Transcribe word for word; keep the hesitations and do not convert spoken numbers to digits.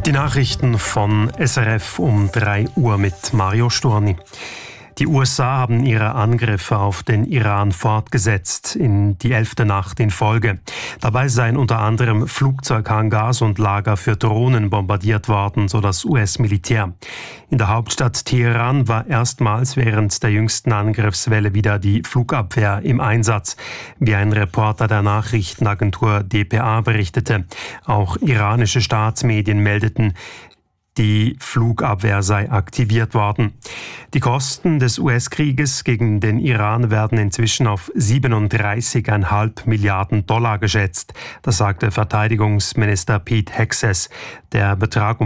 Die Nachrichten von S R F um drei Uhr mit Mario Storni. Die U S A haben ihre Angriffe auf den Iran fortgesetzt, in die elfte Nacht in Folge. Dabei seien unter anderem Flugzeughangars und Lager für Drohnen bombardiert worden, so das U S-Militär. In der Hauptstadt Teheran war erstmals während der jüngsten Angriffswelle wieder die Flugabwehr im Einsatz, wie ein Reporter der Nachrichtenagentur D P A berichtete. Auch iranische Staatsmedien meldeten, die Flugabwehr sei aktiviert worden. Die Kosten des U S-Krieges gegen den Iran werden inzwischen auf siebenunddreißig Komma fünf Milliarden Dollar geschätzt. Das sagte Verteidigungsminister Pete Hegseth. Der Betrag